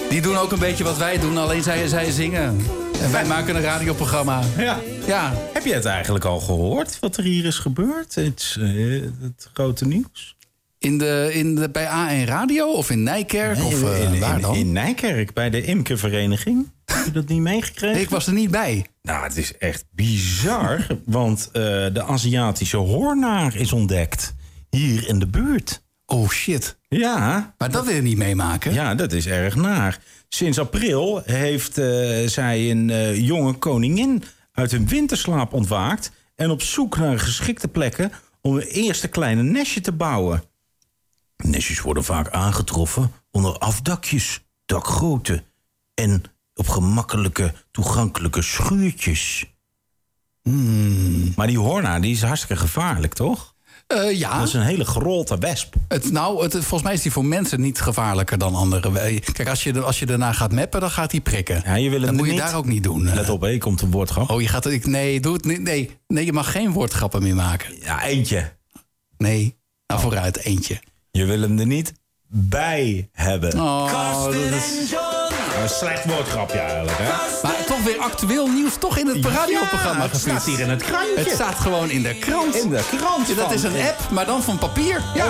Die doen ook een beetje wat wij doen, alleen zij zingen. En wij maken een radioprogramma. Ja. Heb je het eigenlijk al gehoord, wat er hier is gebeurd? Het grote nieuws? Bij AN Radio of in Nijkerk? Waar dan? In Nijkerk, bij de imkervereniging. Heb je dat niet meegekregen? Nee, ik was er niet bij. Nou, het is echt bizar. Want de Aziatische hoornaar is ontdekt. Hier in de buurt. Oh, shit. Ja. Maar dat wil je niet meemaken? Ja, dat is erg naar. Sinds april heeft zij een jonge koningin uit een winterslaap ontwaakt... en op zoek naar geschikte plekken om een eerste kleine nestje te bouwen. Nestjes worden vaak aangetroffen onder afdakjes, dakgoten... en op gemakkelijke, toegankelijke schuurtjes. Maar die hoornaar die is hartstikke gevaarlijk, toch? Ja. Dat is een hele grote wesp. Volgens mij is die voor mensen niet gevaarlijker dan andere. Kijk, als je daarna gaat mappen, dan gaat die prikken. Ja, je wil dat het moet je niet. daar ook niet doen. Let op, ik komt een woordgrap. Oh, je gaat... Nee, doe het niet. Nee, je mag geen woordgrappen meer maken. Ja, eentje. Nee, nou vooruit, eentje. Je wil hem er niet bij hebben. Oh, dat is... Een slecht woordgrapje eigenlijk, hè? Maar toch weer actueel nieuws, toch in het radioprogramma. Het staat hier in het krantje. Het staat gewoon in de krant. In de krant. Dat is een app, maar dan van papier. Ja.